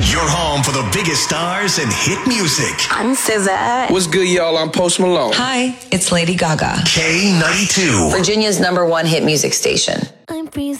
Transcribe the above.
Your home for the biggest stars and hit music. I'm SZA. What's good, y'all? I'm Post Malone. Hi, it's Lady Gaga. K92. Virginia's #1 hit music station. I'm freezing.